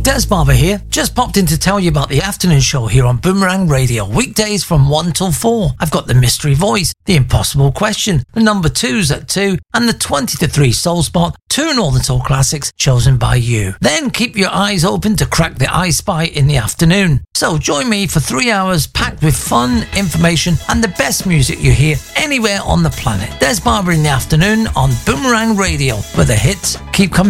Des Barber here. Just popped in to tell you about the afternoon show here on Boomerang Radio. Weekdays from 1 till 4. I've got the mystery voice, the impossible question, the number 2s at 2, and the 20 to 3 soul spot, 2 Northern Soul classics chosen by you. Then keep your eyes open to crack the I Spy in the afternoon. So join me for 3 hours packed with fun, information, and the best music you hear anywhere on the planet. Des Barber in the afternoon on Boomerang Radio, where the hits keep coming.